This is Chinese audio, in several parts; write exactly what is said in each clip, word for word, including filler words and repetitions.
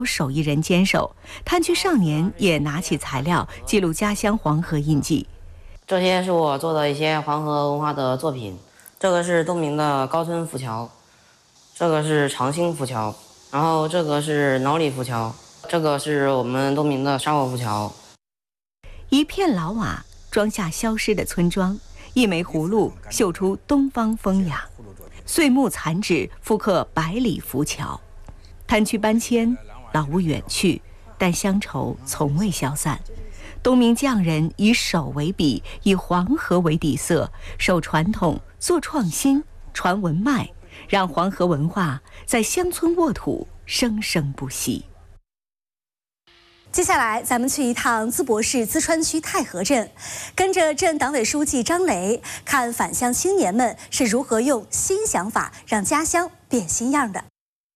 手艺人坚守，滩区少年也拿起材料记录家乡黄河印记。 这些是我做的一些黄河文化的作品。这个是东明的高村浮桥，这个是长兴浮桥，然后这个是脑里浮桥，这个是我们东明的沙沃浮桥。 一片老瓦装下消失的村庄，一枚葫芦绣出东方风雅，碎木残纸复刻百里浮桥。滩区搬迁，老屋远去，但乡愁从未消散。东明匠人以手为笔，以黄河为底色，守传统，做创新，传文脉，让黄河文化在乡村沃土生生不息。 接下来，咱们去一趟淄博市淄川区太和镇，跟着镇党委书记张雷，看返乡青年们是如何用新想法让家乡变新样的。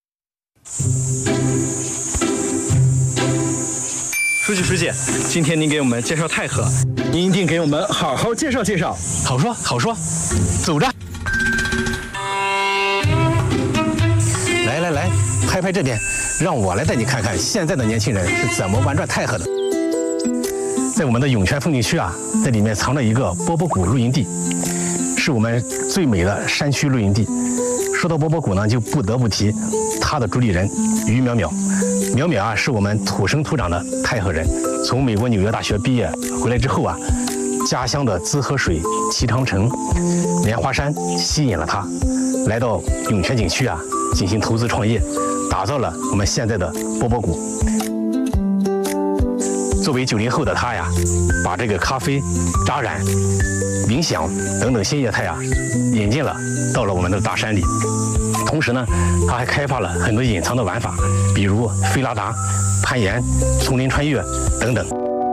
书记书记，今天您给我们介绍太和，您一定给我们好好介绍介绍。好说好说，走着。 来来来，拍拍这边，让我来带你看看现在的年轻人是怎么玩转太和的。在我们的涌泉风景区啊，在里面藏着一个波波谷露营地，是我们最美的山区露营地。说到波波谷呢，就不得不提他的主理人于淼淼。淼淼啊，是我们土生土长的太和人，从美国纽约大学毕业回来之后啊，家乡的滋河水、齐长城、莲花山吸引了他，来到涌泉景区啊进行投资创业，打造了我们现在的波波谷。作为九零后的他呀，把这个咖啡、扎染、冥想等等新业态啊引进了到了我们的大山里。同时呢，他还开发了很多隐藏的玩法，比如飞拉达、攀岩、丛林穿越等等。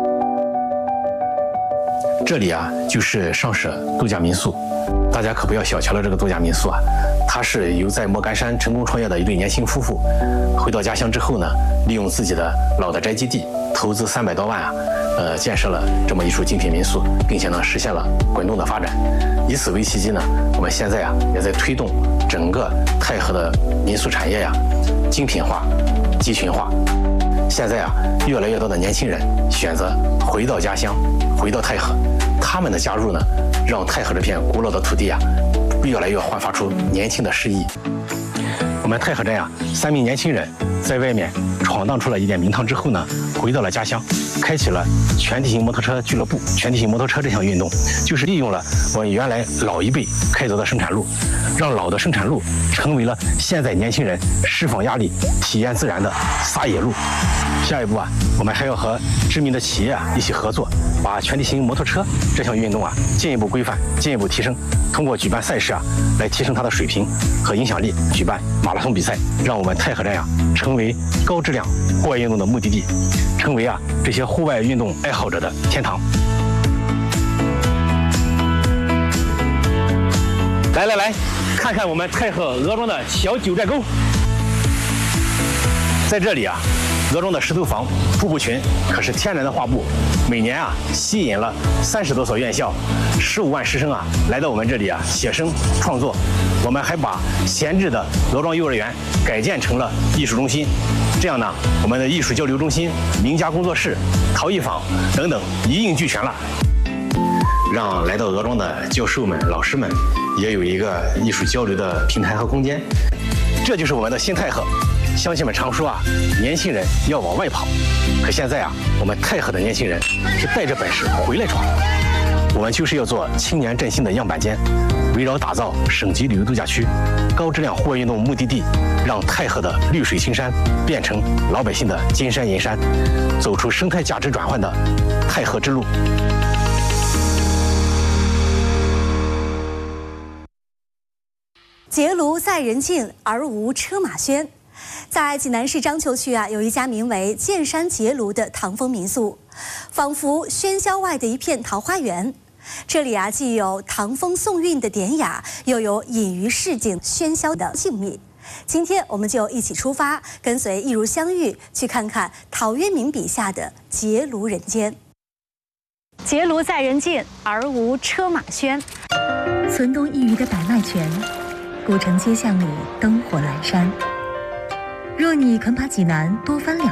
这里啊，就是上舍度假民宿，大家可不要小瞧了这个度假民宿啊。它是由在莫干山成功创业的一对年轻夫妇，回到家乡之后呢，利用自己的老的宅基地，投资三百多万啊，呃，建设了这么一处精品民宿，并且呢，实现了滚动的发展。以此为契机呢，我们现在啊，也在推动整个太和的民宿产业呀、啊，精品化、集群化。现在啊，越来越多的年轻人选择回到家乡，回到太和。他们的加入呢，让太和这片古老的土地啊，越来越焕发出年轻的诗意。我们太和镇啊，三名年轻人在外面闯荡出了一点名堂之后呢，回到了家乡，开启了全地形摩托车俱乐部。全地形摩托车这项运动，就是利用了我们原来老一辈开凿的生产路，让老的生产路成为了现在年轻人释放压力、体验自然的撒野路。下一步啊，我们还要和知名的企业啊一起合作，把全地形摩托车这项运动啊进一步规范、进一步提升。通过举办赛事啊，来提升它的水平和影响力。举办马拉松比赛，让我们太和镇呀成为高质量户外运动的目的地，成为啊这些户外运动爱好者的天堂。来来来，看看我们太和鹅庄的小九寨沟。在这里啊，鹅庄的石头坊、瀑布群可是天然的画布，每年啊吸引了三十多所院校、十五万师生啊来到我们这里啊写生创作。我们还把闲置的鹅庄幼儿园改建成了艺术中心，这样呢，我们的艺术交流中心、名家工作室、陶艺坊等等一应俱全了，让来到鹅庄的教授们、老师们也有一个艺术交流的平台和空间。这就是我们的新太和。乡亲们常说啊，年轻人要往外跑，可现在啊，我们太和的年轻人是带着本事回来闯。我们就是要做青年振兴的样板间，围绕打造省级旅游度假区、高质量户外运动目的地，让太和的绿水青山变成老百姓的金山银山，走出生态价值转换的太和之路。 结庐在人境，而无车马喧。在济南市章丘区啊，有一家名为剑山结庐的唐风民宿，仿佛喧嚣外的一片桃花源。这里啊，既有唐风宋韵的典雅，又有隐于市井喧嚣的静谧。今天我们就一起出发，跟随一如相遇，去看看陶渊明笔下的结庐人间。结庐在人境，而无车马喧。 村东一隅的百脉泉，古城街巷里灯火阑珊。 若你肯把济南多翻两